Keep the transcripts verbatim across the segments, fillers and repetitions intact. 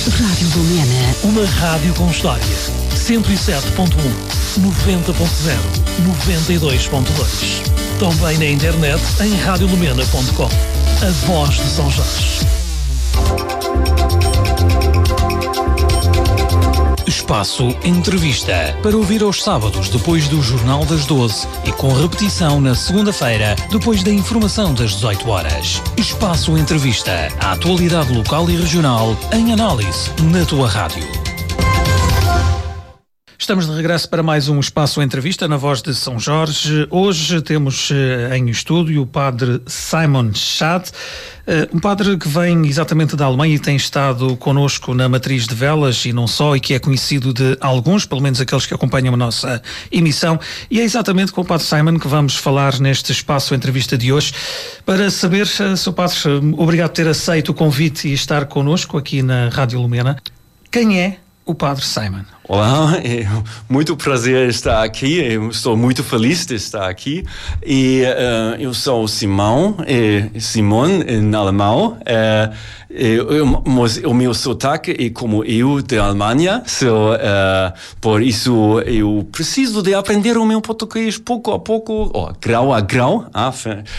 Rádio Lumena. Uma rádio com história. cento e sete ponto um, noventa ponto zero, noventa e dois ponto dois. Também na internet em rádio lumena ponto com. A voz de São Jorge. Espaço Entrevista. Para ouvir aos sábados depois do Jornal das doze e com repetição na segunda-feira depois da informação das dezoito horas. Espaço Entrevista. A atualidade local e regional em análise na tua rádio. Estamos de regresso para mais um Espaço Entrevista na voz de São Jorge. Hoje temos em estúdio o padre Simon Schad, um padre que vem exatamente da Alemanha e tem estado connosco na Matriz de Velas e não só, e que é conhecido de alguns, pelo menos aqueles que acompanham a nossa emissão. E é exatamente com o padre Simon que vamos falar neste Espaço Entrevista de hoje, para saber, seu padre, obrigado por ter aceito o convite e estar connosco aqui na Rádio Lumena. Quem é o padre Simon? Olá, é muito prazer estar aqui, eu estou muito feliz de estar aqui. E uh, eu sou Simão, é, Simon em alemão. Uh, eu, o meu sotaque é como eu da Alemanha, so, uh, por isso eu preciso de aprender o meu português pouco a pouco, oh, grau a grau. Ah,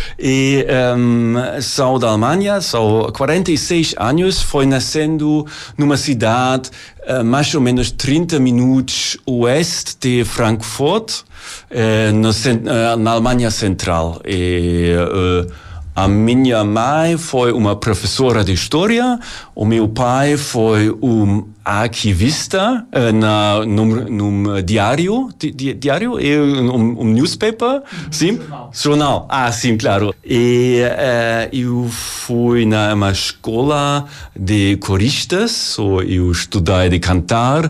e um, sou da Alemanha, sou quarenta e seis anos, fui nascendo numa cidade uh, mais ou menos trinta minutos oeste de Frankfurt, uh, no, uh, na Alemanha Central. E, uh, a minha mãe foi uma professora de história, o meu pai foi um arquivista uh, na, num, num diário, di, di, diário, um, um newspaper, um sim? Jornal. Jornal, ah, sim, claro. E uh, eu fui numa escola de coristas, so eu estudei de cantar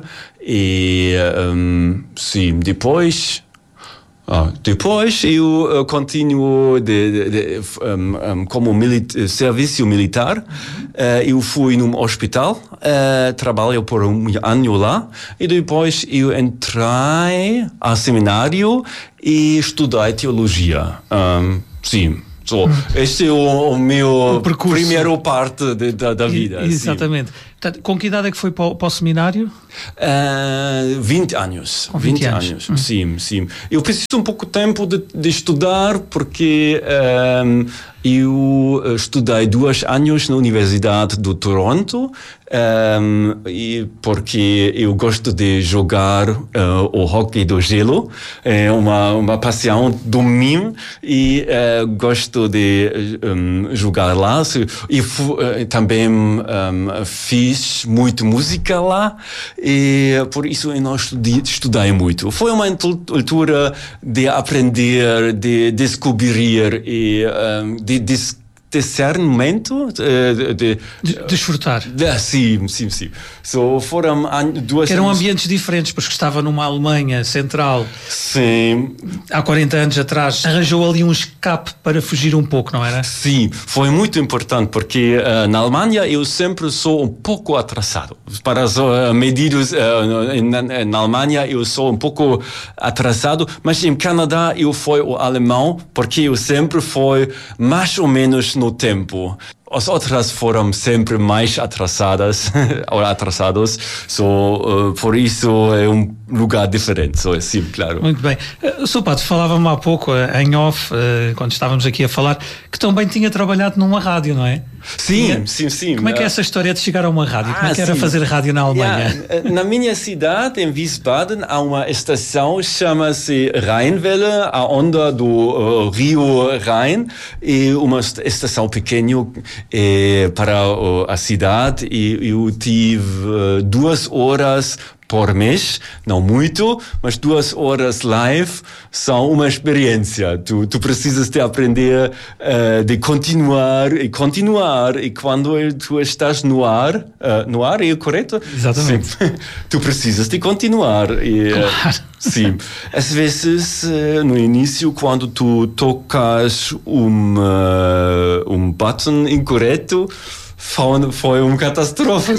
e, um, sim, depois... Ah, depois eu uh, continuo de, de, de, um, um, como milit- serviço militar. Uh, eu fui num hospital, uh, trabalhei por um ano lá e depois eu entrei ao seminário e estudei teologia. Um, sim. So, este é o, o meu primeiro parte de, da, da vida. E, exatamente. Portanto, com que idade é que foi para o, para o seminário? Uh, vinte anos. Com vinte, vinte anos. anos. Hum. Sim, sim. Eu preciso um pouco de tempo de, de estudar, porque um, eu estudei dois anos na Universidade de Toronto, um, e porque eu gosto de jogar uh, o hóquei do gelo, é uma, uma paixão do mim, e uh, gosto de um, jogar lá. E fu, uh, também um, fiz muito música lá, e por isso eu não estudei, estudei muito. Foi uma altura de aprender, de descobrir e um, de des discernimento, de, de, de desfrutar. De, sim, sim, sim. So, foram duas que eram anos... ambientes diferentes, porque estava numa Alemanha central. Sim. Há quarenta anos atrás, arranjou ali um escape para fugir um pouco, não era? Sim, foi muito importante, porque uh, na Alemanha eu sempre sou um pouco atrasado. Para as uh, medidas, uh, na, na Alemanha eu sou um pouco atrasado, mas em Canadá eu fui o alemão, porque eu sempre fui mais ou menos no tempo. As outras foram sempre mais atrasadas ou atrasados, so, uh, por isso é um lugar diferente, so, sim, claro. Muito bem. O seu padre falava-me há pouco, em off, uh, quando estávamos aqui a falar, que também tinha trabalhado numa rádio, não é? Sim, tinha... sim, sim. Como é que é essa história de chegar a uma rádio? Ah, Como é que era sim. fazer rádio na Alemanha? Yeah. Na minha cidade, em Wiesbaden, há uma estação, chama-se Rheinwelle, a onda do uh, Rio Rhein, e uma estação pequena eh, para uh, a cidade, e eu tive uh, duas horas por mês, não muito, mas duas horas live são uma experiência. Tu, tu precisas de aprender, uh, de continuar e continuar, e quando tu estás no ar, uh, no ar, é correto? Exatamente. Sim. Tu precisas de continuar. E, claro. Uh, sim. Às vezes, uh, no início, quando tu tocas um, uh, um button incorreto, foi, foi uma catástrofe.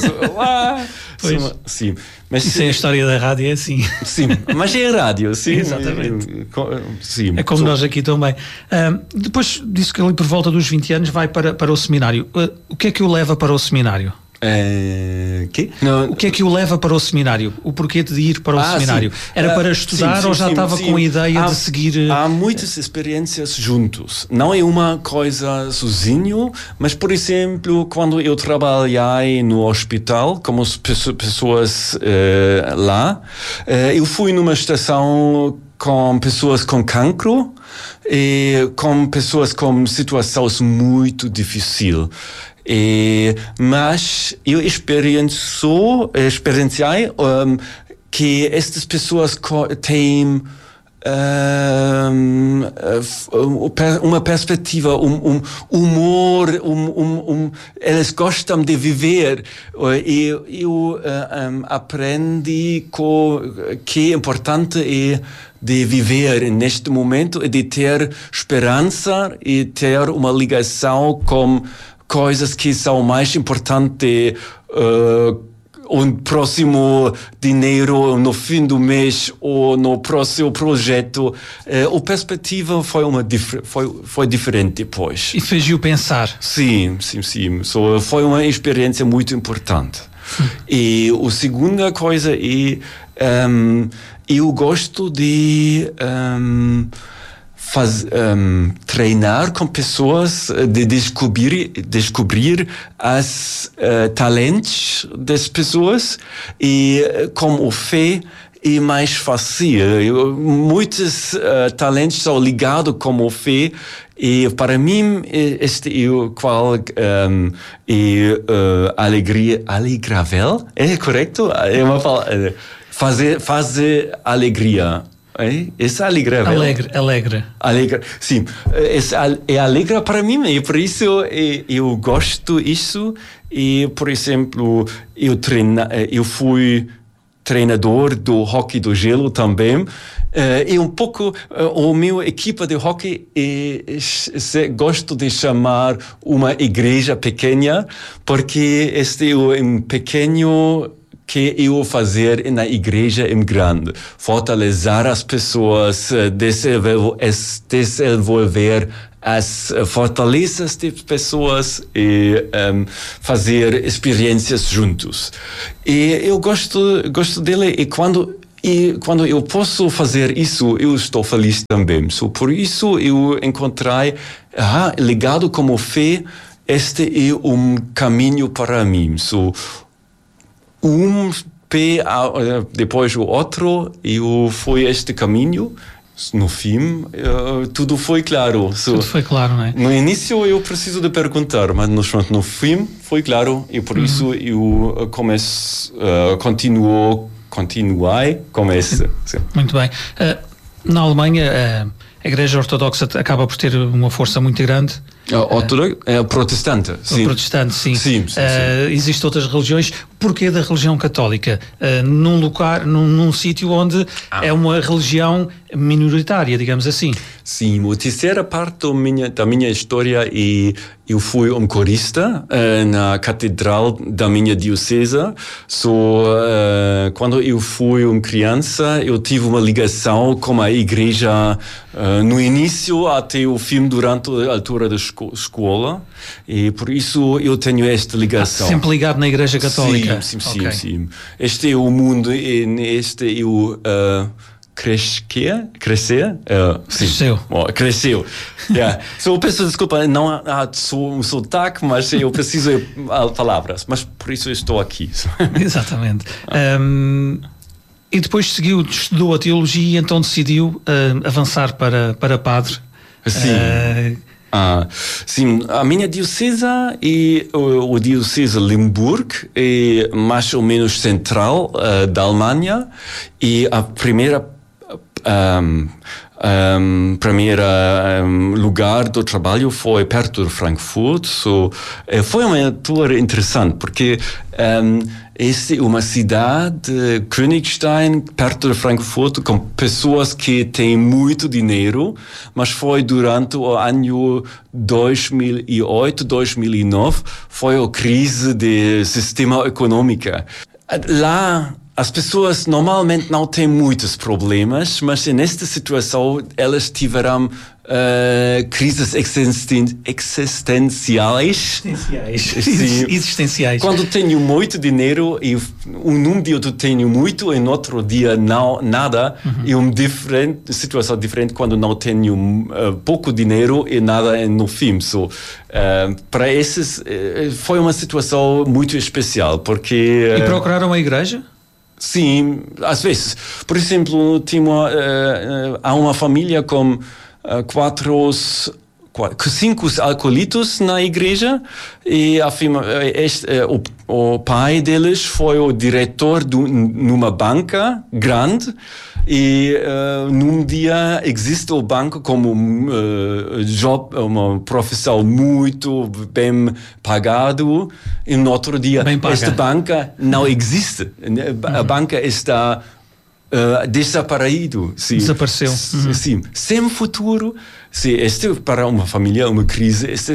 Pois. Sim. Mas isso é a história da rádio, é assim. Sim, mas é rádio, sim. Exatamente. Sim. É como so... nós aqui também. Uh, depois disso que ali por volta dos vinte anos vai para, para o seminário. Uh, o que é que o leva para o seminário? Uh, que? Não. O que é que o leva para o seminário? O porquê de ir para o ah, seminário? Sim. Era para estudar, sim, sim, ou já sim, estava sim. com a ideia há, de seguir... Há muitas experiências juntos. Não é uma coisa sozinho, mas, por exemplo, quando eu trabalhei no hospital, como as pessoas uh, lá, uh, eu fui numa estação com pessoas com cancro e com pessoas com situações muito difíceis. E, mas eu experienciou, experienciei um, que estas pessoas têm um, uma perspectiva, um, um humor, um, um, um, elas gostam de viver. E eu um, aprendi que é importante é de viver neste momento e de ter esperança e ter uma ligação com coisas que são mais importantes, uh, o próximo dinheiro no fim do mês ou no próximo projeto. Uh, a perspectiva foi uma foi foi diferente depois. E fez-o pensar. Sim, sim, sim. So, foi uma experiência muito importante. Hum. E a segunda coisa é um, eu gosto de um, Faz, um, treinar com pessoas, de descobrir, descobrir as uh, talentos das pessoas e como fé é mais fácil. Eu, muitos uh, talentos são ligados com fé e para mim este é o qual um, é uh, alegria, alegrável, é correto? É uma palavra, fazer, fazer alegria. É, essa é alegre, alegre, alegre. Alegre, sim. Essa é alegre para mim e por isso eu, eu gosto disso. E, por exemplo, eu, treina, eu fui treinador do hóquei do gelo também. E um pouco, a minha equipa de hóquei é, é, gosto de chamar uma igreja pequena, porque este é um pequeno que eu fazer na igreja em grande, fortalecer as pessoas, desenvolver as fortalezas das pessoas e um, fazer experiências juntos. E eu gosto gosto dele e quando E quando eu posso fazer isso, eu estou feliz também. So, por isso eu encontrei, ah, ligado como fé, este é um caminho para mim. So, um pé depois o outro, eu fui este caminho. No fim, uh, tudo foi claro. So, tudo foi claro, não é? No início eu preciso de perguntar, mas no, no fim foi claro e por uhum. isso eu começo, uh, continuo, continuei com esse. Muito bem. Uh, na Alemanha, uh, a Igreja Ortodoxa acaba por ter uma força muito grande. Uh, é protestante, sim. Protestante, sim. Sim, sim, sim. Uh, existem outras religiões. Porquê da religião católica? Uh, num lugar, num, num sítio onde ah. é uma religião minoritária, digamos assim. Sim, a terceira parte da minha, da minha história é eu fui um corista uh, na catedral da minha diocese. So, uh, quando eu fui uma criança, eu tive uma ligação com a igreja uh, no início até o fim, durante a altura da escola, e por isso eu tenho esta ligação. Ah, sempre ligado na Igreja Católica? Sim, sim, okay. sim, sim. Este é o mundo, este é o... Uh, Crescer? Crescer? Uh, cresceu. Oh, cresceu. Yeah. So, eu peço desculpa, não há um sotaque, mas eu preciso de palavras. Mas por isso eu estou aqui. Exatamente. Um, e depois seguiu, estudou a teologia e então decidiu uh, avançar para, para padre. Sim. Uh, Ah, sim, a minha diocese é o, o diocese Limburg, é mais ou menos central uh, da Alemanha, e a primeira um, um, primeira um, lugar do trabalho foi perto de Frankfurt. So, foi uma altura interessante porque um, esta é uma cidade, Königstein, perto de Frankfurt, com pessoas que têm muito dinheiro, mas foi durante o ano dois mil e oito, dois mil e nove, foi a crise do sistema econômico. Lá, as pessoas normalmente não têm muitos problemas, mas nesta situação elas tiveram Uh, crises existen- existenciais. Existenciais. Sim. Existenciais. Quando tenho muito dinheiro e um num dia eu tenho muito e no outro dia não nada, uhum. é uma diferente, situação diferente quando não tenho uh, pouco dinheiro e nada no fim. So, uh, para esses uh, foi uma situação muito especial porque uh, e procuraram a igreja? Sim, às vezes. Por exemplo, tinha, uh, uh, há uma família com Uh, quatro, quatro, cinco alcoólitos na igreja e afirma, este, uh, o, o pai deles foi o diretor de numa banca grande e uh, num dia existe o banco como uh, job, uma profissão muito bem pagado e no outro dia esta banca não existe. A uhum. banca está Uh, desaparecido. Sim. Desapareceu. Uhum. Sim. Sem futuro. Sim, este para uma família, uma crise é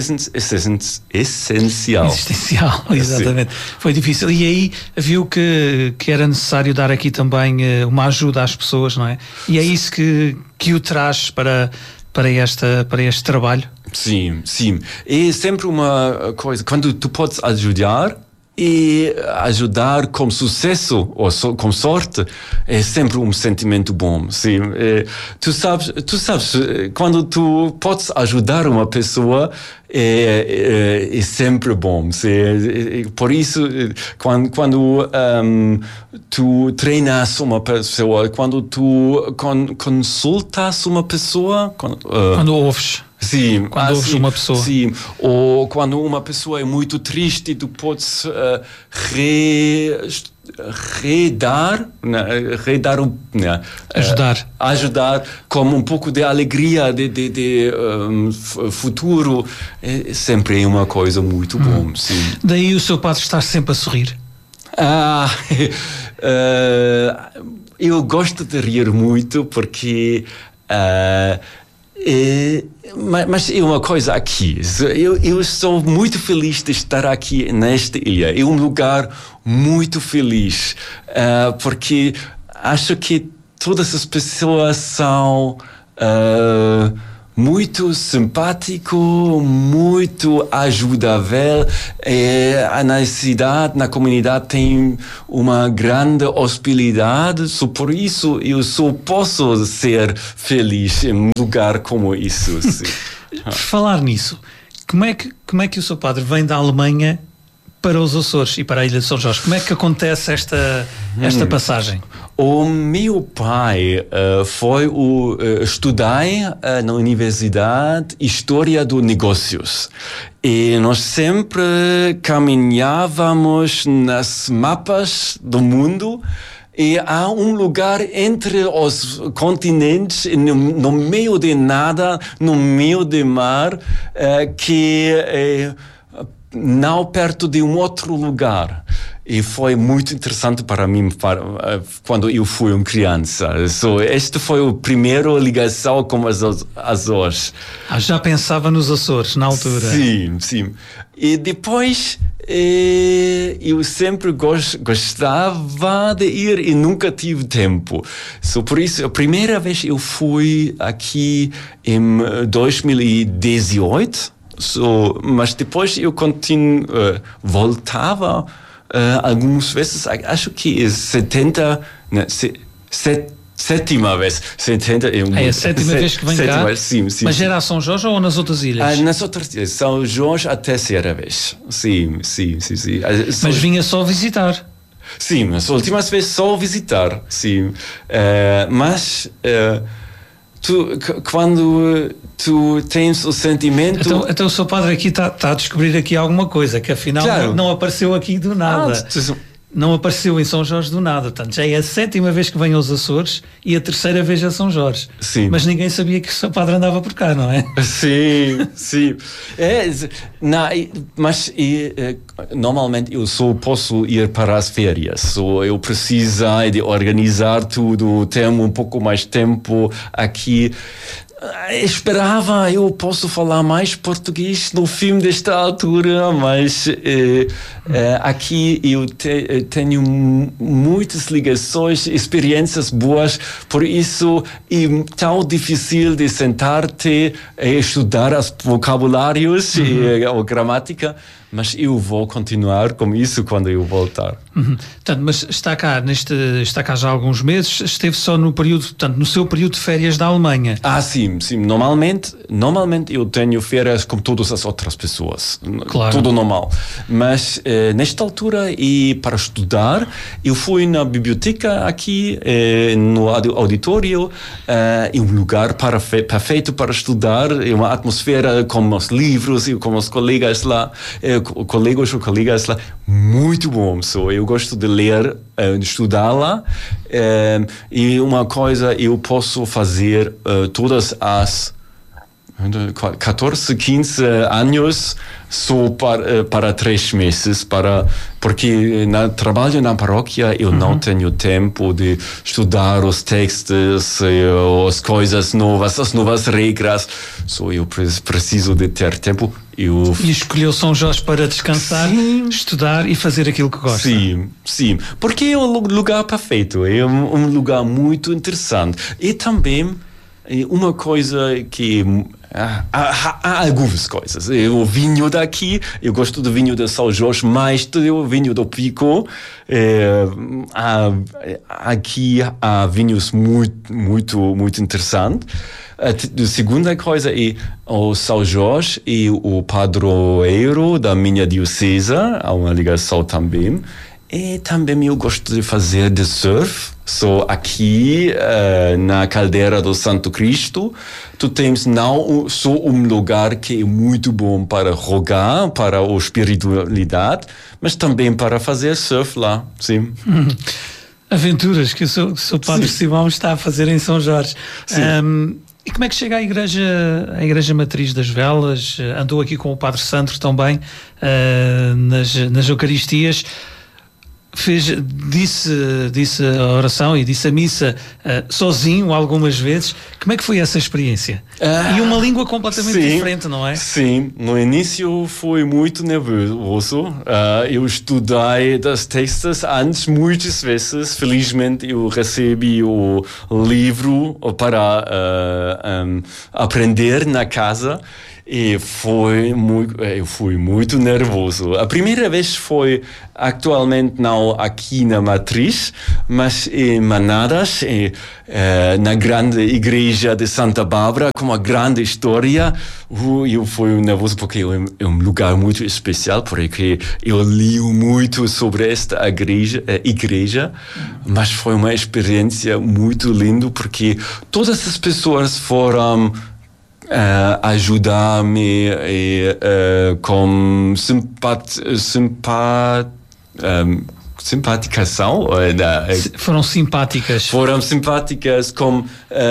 essencial. Existencial, exatamente. Sim. Foi difícil. E aí viu que, que era necessário dar aqui também uh, uma ajuda às pessoas, não é? E é isso que, que o traz para, para, esta, para este trabalho? Sim, sim. É sempre uma coisa, quando tu podes ajudar, e ajudar com sucesso ou so, com sorte é sempre um sentimento bom. Sim, é, tu sabes, tu sabes, quando tu podes ajudar uma pessoa é, é, é sempre bom. Sim, é, é, por isso, quando, quando um, tu treinas uma pessoa, quando tu con, consultas uma pessoa, quando, uh, quando ouves. Sim, quando ouves uma pessoa. Sim, ou quando uma pessoa é muito triste, tu podes uh, re, redar, né, redar um, né, ajudar, uh, ajudar com um pouco de alegria, de, de, de um, futuro, é sempre uma coisa muito hum. bom. Sim. Daí o seu padre está sempre a sorrir. Ah, uh, eu gosto de rir muito porque uh, É, mas é uma coisa aqui, eu, eu estou muito feliz de estar aqui nesta ilha, é um lugar muito feliz, uh, porque acho que todas as pessoas são uh, muito simpático, muito ajudável. É, na cidade, na comunidade tem uma grande hospitalidade, só por isso eu só posso ser feliz em um lugar como isso. Por falar nisso, como é que, como é que o seu padre vem da Alemanha para os Açores e para a Ilha de São Jorge? Como é que acontece esta, esta hum. passagem? O meu pai uh, foi o uh, estudei uh, na universidade História dos Negócios e nós sempre caminhávamos nas mapas do mundo e há um lugar entre os continentes, no, no meio de nada, no meio do mar, uh, que é não perto de um outro lugar. E foi muito interessante para mim para, uh, quando eu fui uma criança. So, este foi a primeira ligação com as Açores. Ah, já pensava nos Açores na altura? Sim, sim. E depois eh, eu sempre gost, gostava de ir e nunca tive tempo. So, por isso, a primeira vez eu fui aqui em dois mil e dezoito. So, mas depois eu continuo, uh, voltava uh, algumas vezes, acho que é setenta, né, se, set, sétima vez. setenta, é, é a sétima set, vez que vem sétima, cá? Sim, sim. Mas era a São Jorge ou nas outras ilhas? Ah, nas outras ilhas, São Jorge a terceira vez. Sim, sim, sim. sim. Mas vinha só visitar? Sim, mas a última vez só visitar, sim. Uh, mas... Uh, Tu, quando tu tens o sentimento... Então, então o seu padre aqui está tá a descobrir aqui alguma coisa, que afinal claro. não, não apareceu aqui do nada. Ah, tu... Não apareceu em São Jorge do nada. Portanto, já é a sétima vez que vem aos Açores e a terceira vez a São Jorge. Sim. Mas ninguém sabia que o seu padre andava por cá, não é? Sim, sim. É, não, mas e, normalmente eu só posso ir para as férias. So, eu preciso de organizar tudo, ter um pouco mais tempo aqui. esperava eu posso falar mais português no filme desta altura, mas eh, eh, aqui eu te, tenho muitas ligações, experiências boas, por isso é tão difícil de sentar-te e estudar os vocabulários uhum. e a gramática. Mas eu vou continuar com isso quando eu voltar. Uhum. Portanto, mas está cá, neste, está cá já há alguns meses, esteve só no período, portanto, no seu período de férias da Alemanha. Ah, sim, sim. Normalmente, normalmente eu tenho férias como todas as outras pessoas. Claro. Tudo normal. Mas, eh, nesta altura, e para estudar, eu fui na biblioteca aqui, eh, no auditório, eh, é um lugar para, perfeito para estudar, é uma atmosfera com os livros e com os colegas lá, eh, colegas ou colegas lá, muito bom. So, eu gosto de ler, de estudar lá, eh, e uma coisa eu posso fazer uh, todas as catorze, quinze anos só para, para três meses, para, porque na trabalho na paróquia eu uhum. não tenho tempo de estudar os textos, as coisas novas, as novas regras, só eu preciso de ter tempo. Eu... E escolheu São Jorge para descansar, sim. estudar e fazer aquilo que gosta. Sim, sim, porque é um lugar perfeito, é um, um lugar muito interessante. E também uma coisa que há, há, há algumas coisas. O vinho daqui, eu gosto do vinho de São Jorge, mais do vinho do Pico. É, há, aqui há vinhos muito, muito, muito interessantes. A segunda coisa é o São Jorge e o padroeiro da minha diocese, há uma ligação também. E também eu gosto de fazer de surf. So, aqui uh, na caldeira do Santo Cristo, tu tens não só um lugar que é muito bom para rogar, para a espiritualidade, mas também para fazer surf lá, sim. Hum. Aventuras que o seu, que o seu Padre sim. Simão está a fazer em São Jorge. Um, e como é que chega à igreja, à igreja matriz das Velas? Andou aqui com o Padre Sandro também uh, nas, nas Eucaristias. Fez, disse, disse a oração e disse a missa uh, sozinho algumas vezes. Como é que foi essa experiência? Ah, e uma língua completamente sim, diferente, não é? Sim, no início foi muito nervoso. Uh, eu estudei os textos antes muitas vezes. Felizmente eu recebi o livro para uh, um, aprender na casa. E foi muito, eu fui muito nervoso. A primeira vez foi atualmente não aqui na Matriz, mas em Manadas, e, eh, na grande igreja de Santa Bárbara, com uma grande história. Eu fui nervoso porque é um lugar muito especial, porque eu li muito sobre esta igreja, igreja, mas foi uma experiência muito linda, porque todas as pessoas foram Uh, ajudar-me uh, com simpat, simpat, um, simpaticação. Uh, foram simpáticas. Foram simpáticas, com uh,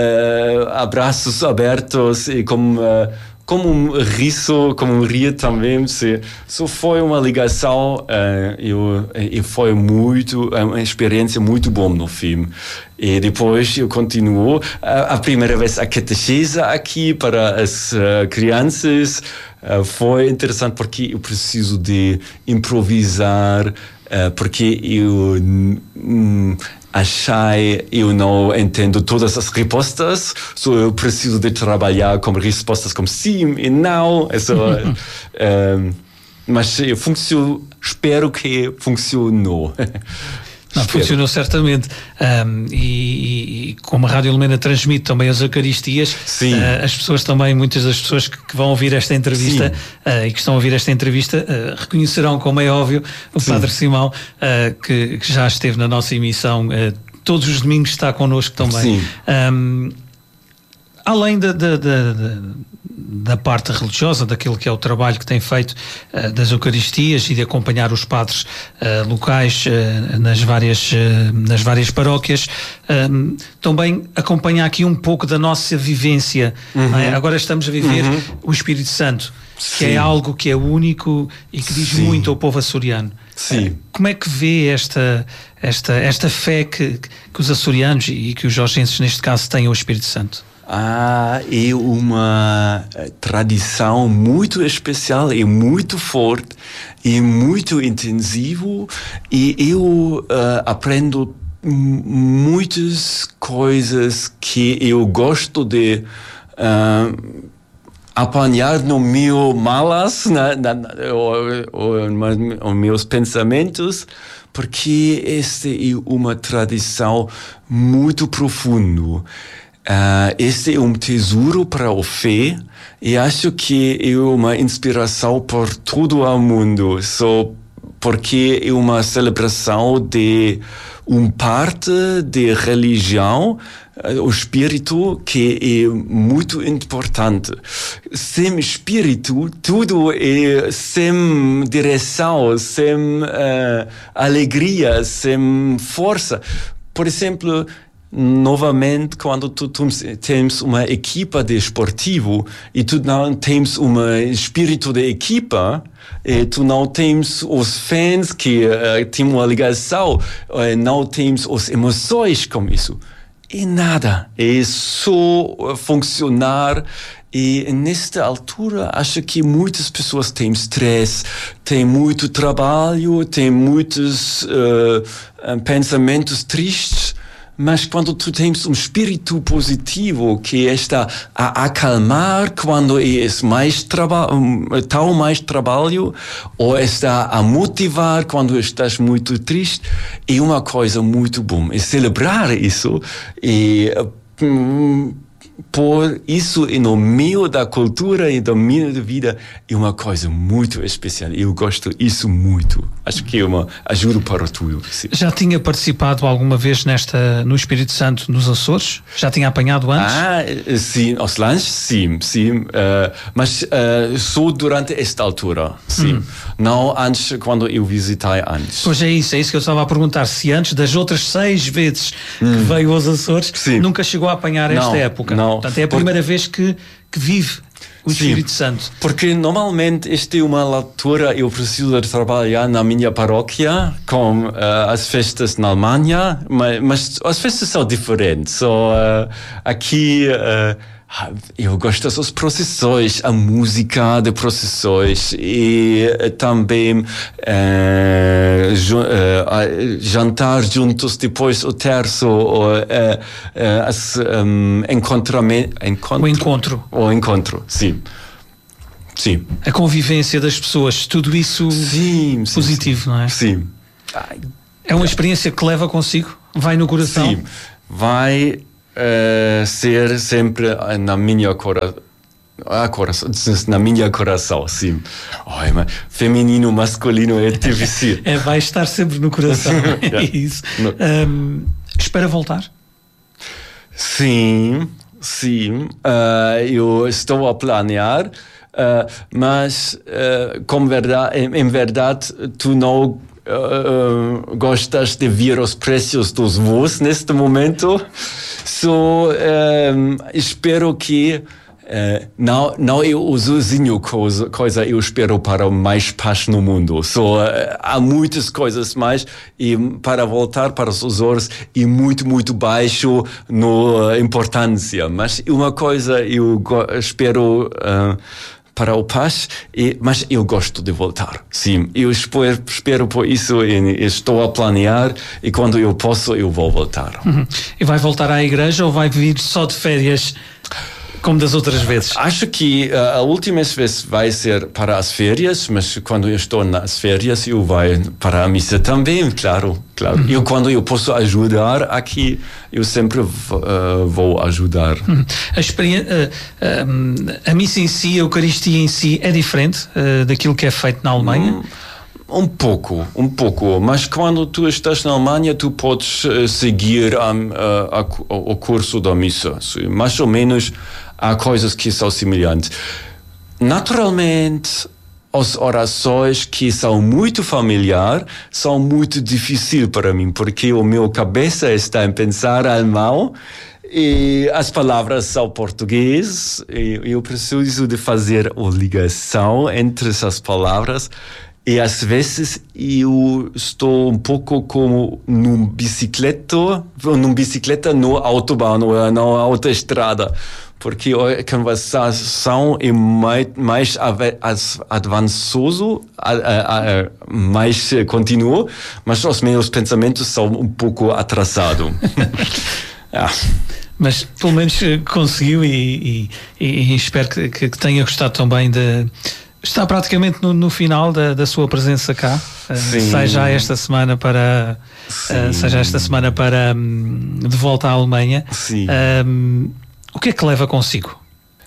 abraços abertos e com... Uh, como um riso, como um rir também, se, só foi uma ligação uh, eu, e foi muito, uma experiência muito boa no filme. E depois eu continuo, a, a primeira vez a catequese aqui para as uh, crianças, uh, foi interessante porque eu preciso de improvisar, uh, porque eu... Um, achei, eu não entendo todas as respostas, só eu preciso de trabalhar com respostas como sim e não. Isso, um, mas funcionou, espero que funcionou. Não, funcionou certamente. Um, e, e como a Rádio Lumena transmite também as Eucaristias, uh, as pessoas também, muitas das pessoas que, que vão ouvir esta entrevista uh, e que estão a ouvir esta entrevista uh, reconhecerão, como é óbvio, o Sim. Padre Simão, uh, que, que já esteve na nossa emissão, uh, todos os domingos está connosco também. Um, além da, da, da, da parte religiosa, daquilo que é o trabalho que tem feito uh, das Eucaristias e de acompanhar os padres uh, locais uh, nas, várias, uh, nas várias paróquias, um, também acompanha aqui um pouco da nossa vivência. Uhum. Não é? Agora estamos a viver uhum. o Espírito Santo, Sim. que é algo que é único e que diz Sim. muito ao povo açoriano. Sim. Uh, como é que vê esta, esta, esta fé que, que os açorianos e que os jorgenses neste caso têm ao Espírito Santo? Ah, é uma tradição muito especial, é muito forte, é muito intensivo e eu uh, aprendo muitas coisas que eu gosto de uh, apanhar no meu malas, na, na, ou, ou, ou meus pensamentos, porque esta é uma tradição muito profunda. Uh, este é um tesouro para a fé e acho que é uma inspiração por todo o mundo, só porque é uma celebração de uma parte de religião, uh, o espírito, que é muito importante. Sem espírito, tudo é sem direção, sem uh, alegria, sem força. Por exemplo, novamente, quando tu, tu tens uma equipa de esportivo e tu não tens um espírito de equipa, e tu não tens os fãs que uh, têm uma ligação, uh, não tens as emoções com isso. É nada, é só funcionar. E nesta altura, acho que muitas pessoas têm estresse, têm muito trabalho, têm muitos uh, pensamentos tristes. Mas quando tu tens um espírito positivo que está a acalmar quando é mais traba- tal mais trabalho, ou está a motivar quando estás muito triste, é uma coisa muito boa. E celebrar isso e hum, por isso e no meio da cultura e do meio da vida é uma coisa muito especial. Eu gosto disso muito. Acho que é uma ajuda para tudo. Sim. Já tinha participado alguma vez nesta, no Espírito Santo nos Açores? Já tinha apanhado antes? Ah, sim, aos lanches, sim, sim. Uh, mas uh, só durante esta altura, sim. Hum. Não antes, quando eu visitei antes. Pois é isso, é isso que eu estava a perguntar. Se antes das outras seis vezes hum. que veio aos Açores, sim. nunca chegou a apanhar esta não, época. Não. Portanto, é a primeira Por... vez que, que vive o Sim, Espírito Santo. Porque normalmente esta é uma altura eu preciso de trabalhar na minha paróquia com uh, as festas na Alemanha, mas, mas as festas são diferentes. So, uh, aqui uh, eu gosto das procissões, a música de procissões e uh, também uh, ju- uh, jantar juntos depois o terço, ou, uh, uh, as, um, encontrame- encontro, o encontro. O encontro, sim. Sim. A convivência das pessoas, tudo isso sim, positivo, sim, não é? Sim. É uma experiência que leva consigo? Vai no coração? Sim. Vai uh, ser sempre na minha coração. Ah, coração, na minha coração, sim. Ai, mas feminino, masculino é difícil. É, vai estar sempre no coração. É isso. Um, espera voltar? Sim, sim. Uh, eu estou a planear, uh, mas uh, com verdade, em, em verdade, tu não uh, gostas de ver os preços dos voos neste momento. So, um, espero que Uh, não, não eu sozinho coisa, coisa eu espero para mais paz no mundo. So, uh, há muitas coisas mais e para voltar para os Açores é muito, muito baixo no uh, importância. Mas uma coisa eu go- espero uh, para o paz, e, mas eu gosto de voltar. Sim, eu espero, espero por isso e estou a planear e quando eu posso eu vou voltar. Uhum. E vai voltar à igreja ou vai vir só de férias? Como das outras vezes? Acho que uh, a última vez vai ser para as férias, mas quando eu estou nas férias eu vou para a missa também, claro, claro. Uhum. Eu quando eu posso ajudar aqui, eu sempre uh, vou ajudar. Uhum. A, experi- uh, uh, a missa em si, a Eucaristia em si é diferente uh, daquilo que é feito na Alemanha? Hum. Um pouco, um pouco, mas quando tu estás na Alemanha tu podes uh, seguir a, a, a, o curso da missa, mais ou menos há coisas que são semelhantes. Naturalmente, as orações que são muito familiares são muito difíceis para mim, porque o meu cabeça está em pensar alemão e as palavras são português e eu preciso de fazer a ligação entre essas palavras. E às vezes eu estou um pouco como num bicicleta, num bicicleta no autobahn ou na autoestrada, porque a conversação é mais, mais avançoso, mais continuo, mas os meus pensamentos são um pouco atrasados. ah. Mas pelo menos conseguiu e, e, e espero que, que tenha gostado também de... Está praticamente no, no final da, da sua presença cá, uh, seja esta semana para uh, seja esta semana para um, de volta à Alemanha. Um, o que é que leva consigo?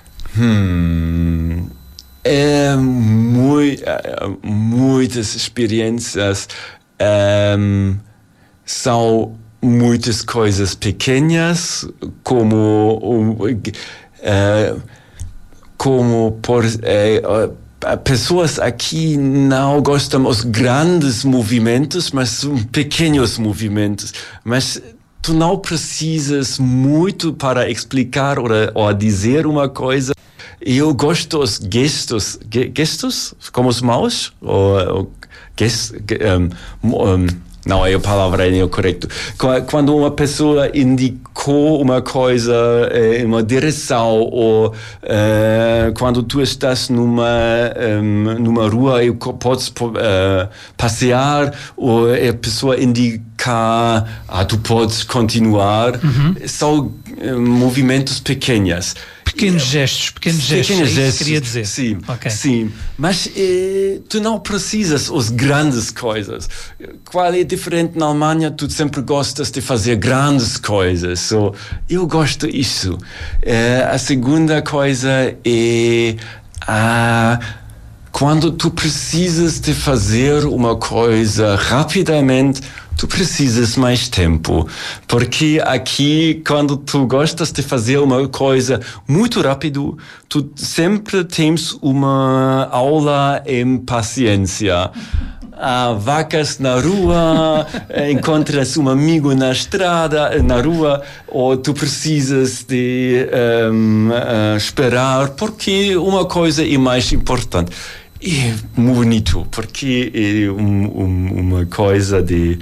Hum, é muito, muitas experiências, um, são muitas coisas pequenas, como uh, como por uh, pessoas aqui não gostam dos grandes movimentos, mas pequenos movimentos. Mas tu não precisas muito para explicar ou, ou dizer uma coisa. Eu gosto dos gestos, gestos, como as mãos, ou, ou gestos, um, um, não é a palavra é correta. Quando uma pessoa indicou uma coisa em uma direção, ou uh, quando tu estás numa um, numa rua e podes uh, passear, ou a pessoa indica, ah, tu podes continuar, uhum. São uh, movimentos pequenos. Pequenos gestos, pequenos gestos, pequenos gestos, é isso que queria dizer. Sim, okay. Sim. Mas eh, tu não precisas as grandes coisas. Qual é diferente na Alemanha? Tu sempre gostas de fazer grandes coisas. So, eu gosto disso. Eh, a segunda coisa é ah, quando tu precisas de fazer uma coisa rapidamente, tu precisas mais tempo, porque aqui, quando tu gostas de fazer uma coisa muito rápido, tu sempre tens uma aula em paciência. Há vacas na rua, encontras um amigo na estrada, na rua, ou tu precisas de um, uh, esperar, porque uma coisa é mais importante. É bonito, porque é um, um, uma coisa de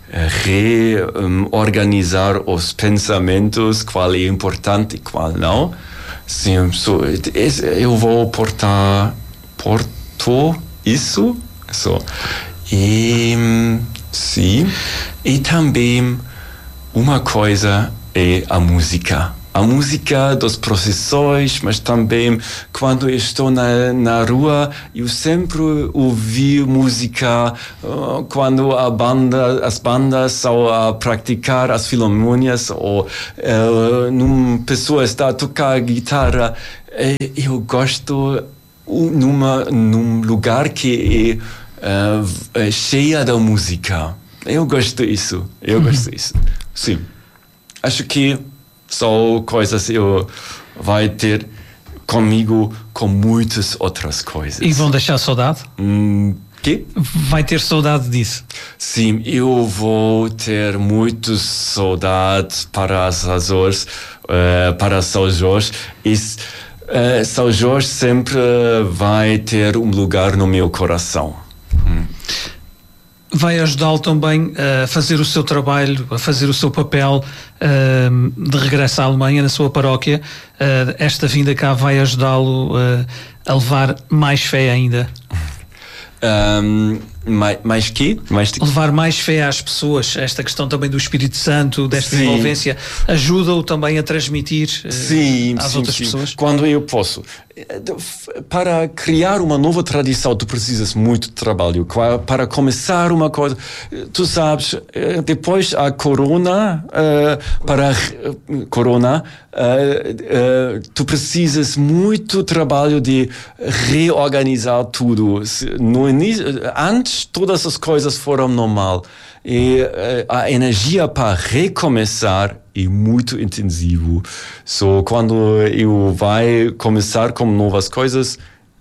reorganizar um, os pensamentos, qual é importante e qual não. Sim, so, eu vou portar, porto isso, so. E sim, e também uma coisa é a música. A música dos processões, mas também quando eu estou na, na rua, eu sempre ouvi música uh, quando a banda, as bandas estão a praticar as filarmônias, ou uh, uma pessoa está a tocar guitarra. Eu gosto numa, num lugar que é uh, cheia da música. Eu gosto disso. Eu gosto disso. Sim. Acho que são coisas que eu vai ter comigo com muitas outras coisas. E vão deixar saudade? Hum, quê? Vai ter saudade disso? Sim, eu vou ter muita saudade para as Açores, uh, para São Jorge. E uh, São Jorge sempre vai ter um lugar no meu coração. Hum. Vai ajudá-lo também a fazer o seu trabalho, a fazer o seu papel uh, de regresso à Alemanha, na sua paróquia. Uh, esta vinda cá vai ajudá-lo uh, a levar mais fé ainda. Um, mais, mais quê? Mais de... Levar mais fé às pessoas. Esta questão também do Espírito Santo, desta sim. envolvência, ajuda-o também a transmitir uh, sim, às sim, outras sim. pessoas? Quando eu posso. Para criar uma nova tradição, tu precisas muito de trabalho. Para começar uma coisa, tu sabes, depois a corona, uh, para uh, corona, uh, uh, tu precisas muito trabalho de reorganizar tudo. No início, antes, todas as coisas foram normal. E uh, a energia para recomeçar é muito intensivo. So, quando eu vai começar com novas coisas,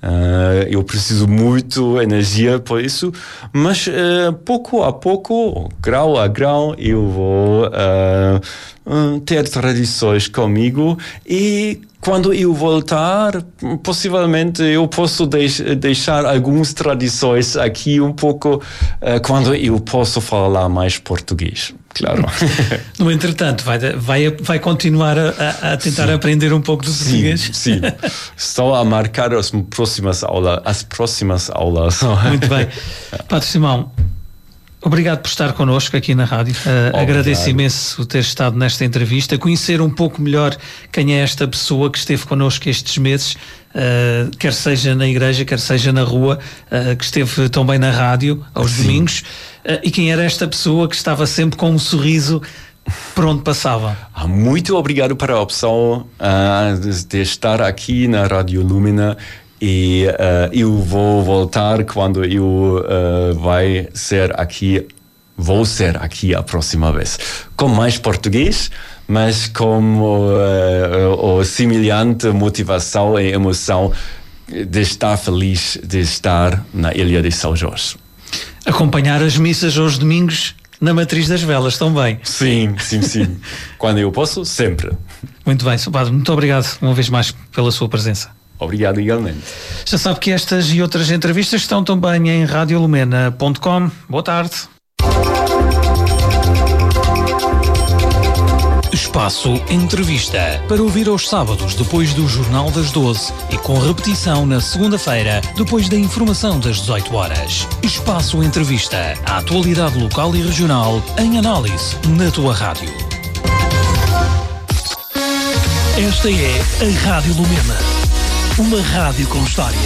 Uh, eu preciso muito energia por isso, mas uh, pouco a pouco, grau a grau, eu vou uh, uh, ter tradições comigo, e quando eu voltar, possivelmente eu posso deix- deixar algumas tradições aqui um pouco, uh, quando eu posso falar mais português. Claro. No entretanto, vai, vai, vai continuar a, a tentar sim. aprender um pouco do português? Sim, sim. Estou a marcar as próximas aulas. As próximas aulas. Muito bem. Padre Simão, obrigado por estar connosco aqui na rádio. Uh, agradeço imenso ter estado nesta entrevista, conhecer um pouco melhor quem é esta pessoa que esteve connosco estes meses, uh, quer seja na igreja, quer seja na rua, uh, que esteve também na rádio aos sim. domingos. Uh, e quem era esta pessoa que estava sempre com um sorriso por onde passava? Ah, muito obrigado para a opção uh, de, de estar aqui na Rádio Lumina, e uh, eu vou voltar quando eu uh, vai ser aqui, vou ser aqui a próxima vez, com mais português, mas com uh, o semelhante motivação e emoção de estar feliz de estar na Ilha de São Jorge. Acompanhar as missas aos domingos na Matriz das Velas também. Sim, sim, sim. Quando eu posso, sempre. Muito bem, Sr. Padre, muito obrigado uma vez mais pela sua presença. Obrigado igualmente. Já sabe que estas e outras entrevistas estão também em radio lumena ponto com. Boa tarde. Espaço Entrevista, para ouvir aos sábados depois do Jornal das doze e com repetição na segunda-feira depois da informação das dezoito horas. Espaço Entrevista, a atualidade local e regional em análise na tua rádio. Esta é a Rádio Lumena, uma rádio com história.